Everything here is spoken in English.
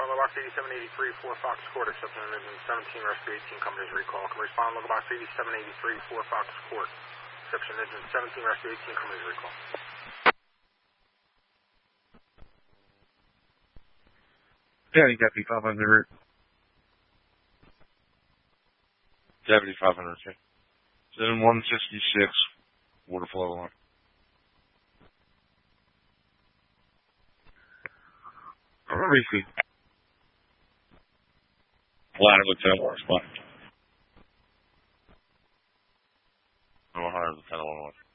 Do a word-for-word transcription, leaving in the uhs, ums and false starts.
Local Box eighty-seven eighty-three, four Fox Court, accepting an engine seventeen, rescue eighteen, company's recall. Can respond Local Box eighty-seven eighty-three, four Fox Court, accepting engine seventeen, rescue eighteen, company's recall. Yeah, you got P five hundred. Deputy five hundred, okay. seven one sixty-six, water flow alarm. Repeat. Ladder Lieutenant one, spot. one hundred, Lieutenant one one.